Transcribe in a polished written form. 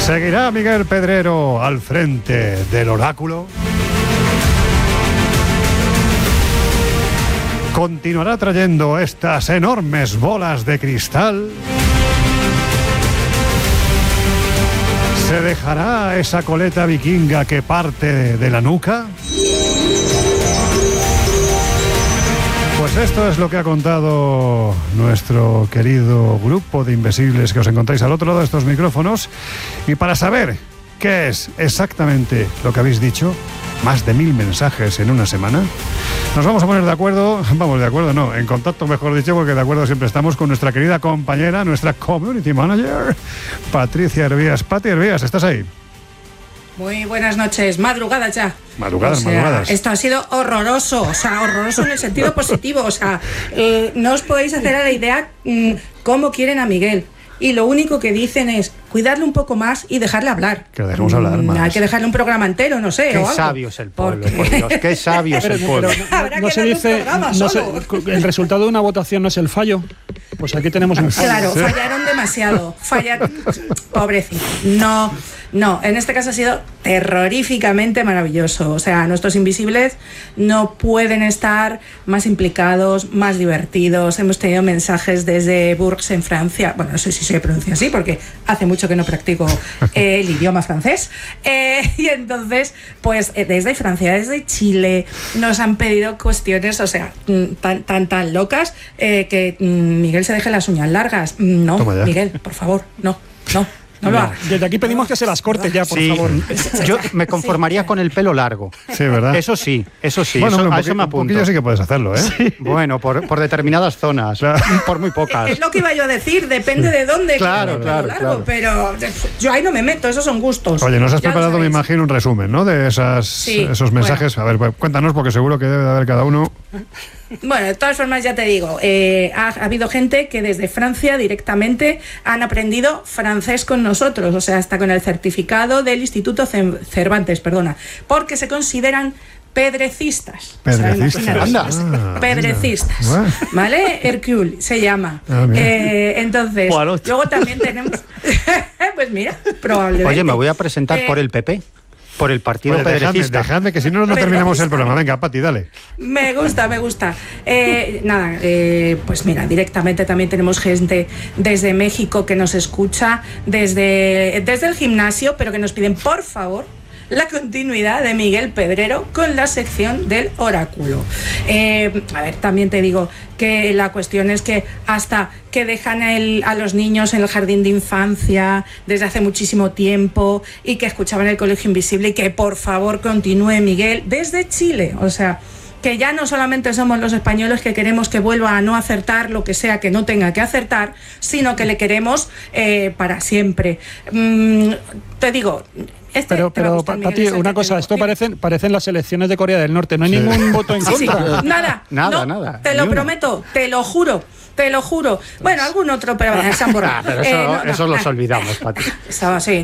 ¿Seguirá Miguel Pedrero al frente del oráculo? ¿Continuará trayendo estas enormes bolas de cristal? ¿Se dejará esa coleta vikinga que parte de la nuca? Pues esto es lo que ha contado nuestro querido grupo de invisibles que os encontráis al otro lado de estos micrófonos. Y para saber qué es exactamente lo que habéis dicho, más de 1000 mensajes en una semana, nos vamos a poner de acuerdo, en contacto mejor dicho, porque de acuerdo siempre estamos con nuestra querida compañera, nuestra community manager, Patricia Hervías. Pati Hervías, ¿estás ahí? Muy buenas noches, madrugadas ya. Madrugadas. Esto ha sido horroroso, horroroso en el sentido positivo, no os podéis hacer a la idea cómo quieren a Miguel. Y lo único que dicen es cuidarle un poco más y dejarle hablar. Que lo dejemos hablar más. Hay que dejarle un programa entero, no sé. Qué sabio es el pueblo, por Dios, qué sabio es el pueblo. No se dice, el resultado de una votación no es el fallo. Pues aquí tenemos un fallo. Claro, fallaron demasiado. Pobrecito. No, en este caso ha sido terroríficamente maravilloso. O sea, nuestros invisibles no pueden estar más implicados, más divertidos. Hemos tenido mensajes desde Bourges en Francia. Bueno, no sé si se pronuncia así porque hace mucho que no practico el idioma francés. Y entonces, pues desde Francia, desde Chile, nos han pedido cuestiones, tan locas que Miguel se deje las uñas largas. No, Miguel, por favor, no lo hagas. Desde aquí pedimos que se las corte ya, por favor. Yo me conformaría con el pelo largo. Sí, ¿verdad? Eso sí. Bueno, a eso me apunto. Un poquillo sí que puedes hacerlo, ¿eh? Sí. Bueno, por determinadas zonas, por muy pocas. Es lo que iba yo a decir, depende de dónde. Claro. Pero yo ahí no me meto, esos son gustos. Oye, nos has preparado, me imagino, un resumen, ¿no? De esos mensajes. Bueno. A ver, cuéntanos, porque seguro que debe de haber cada uno. Bueno, de todas formas ya te digo, ha habido gente que desde Francia directamente han aprendido francés con nosotros, hasta con el certificado del Instituto Cervantes, porque se consideran pedrecistas. Pedrecistas. Bueno. ¿Vale? Hercule se llama. Entonces, luego también tenemos... pues mira, probablemente. Oye, me voy a presentar por el PP. Por el partido pedrecista. Dejadme, que si no terminamos el programa. Venga, Pati, dale. Me gusta. Pues mira, directamente también tenemos gente desde México que nos escucha, desde el gimnasio, pero que nos piden, por favor, la continuidad de Miguel Pedrero con la sección del oráculo. También te digo que la cuestión es que hasta que dejan a los niños en el jardín de infancia desde hace muchísimo tiempo y que escuchaban el Colegio Invisible y que por favor continúe Miguel desde Chile, que ya no solamente somos los españoles que queremos que vuelva a no acertar lo que sea que no tenga que acertar, sino que le queremos para siempre. Te digo... Pero Pati, una cosa, esto parecen las elecciones de Corea del Norte, no hay ningún voto en contra. Nada. Te lo prometo, te lo juro. Bueno, algún otro, pero se han borrado. Pero eso los olvidamos, Pati.